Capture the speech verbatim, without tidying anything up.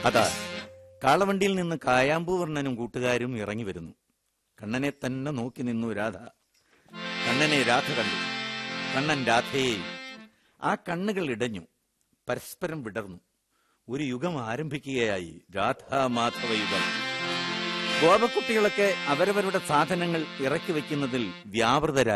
അതാ കാളവണ്ടിയിൽ നിന്ന് കായാമ്പൂവർണ്ണനും കൂട്ടുകാരും ഇറങ്ങി വരുന്നു. കണ്ണനെ തന്നെ നോക്കി നിന്നു രാധ. കണ്ണനെ രാധ കണ്ടു. കണ്ണൻ രാധയെ. ആ കണ്ണുകൾ ഇടഞ്ഞു, പരസ്പരം വിടർന്നു. ഒരു യുഗം ആരംഭിക്കുകയായി, രാധാമാധവ യുഗം. ഗോപക്കുട്ടികളൊക്കെ അവരവരുടെ സാധനങ്ങൾ ഇറക്കി വയ്ക്കുന്നതിൽ വ്യാപൃതരായി.